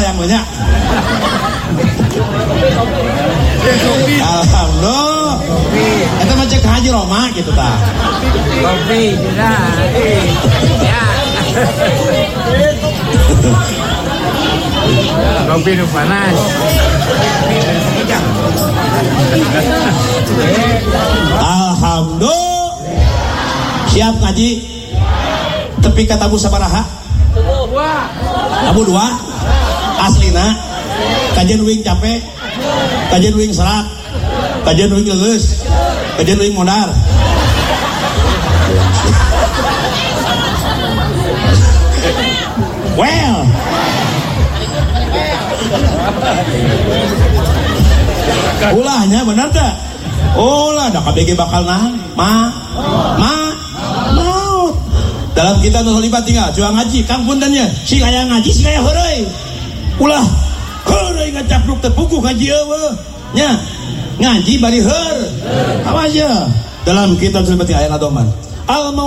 yang banyak. Alhamdulillah. Itu mah cek Haji Roma gitu ta. Kopi juga. Ya. Kopi nu panas. Alhamdulillah. Siap ngaji? Tepi kata Abu sabaraha? Abu 2. Aslina. Kajian wing capek. Kajian wing serak. Kajian wing leus. Kajian wing modar. Well. Ulahnya benar tak? Ulah dah KBG bakal nahan. Maut. Dalam kita nu libat tinggal jual ngaji kang puntennya. Si kaya ngaji si kaya heureuy. Ulah heureuy ngacapluk teh puguh ngaji eueuh. Nya ngaji bari heur. Apa aja? Dalam kita nu libat tinggal aya ngadoman. Al